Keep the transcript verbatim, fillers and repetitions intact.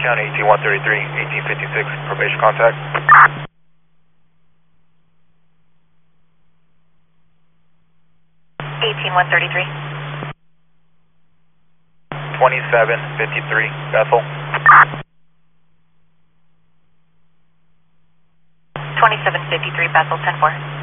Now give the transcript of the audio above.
County, eighteen one thirty-three, eighteen fifty-six, probation contact. eighteen one thirty-three. twenty-seven fifty-three, Bethel. twenty-seven fifty-three, Bethel, ten four.